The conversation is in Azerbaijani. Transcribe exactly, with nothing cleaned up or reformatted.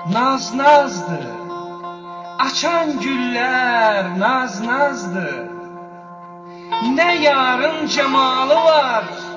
naz nazdır. Açan güllər naz nazdır. Nə yarın cəmalı var,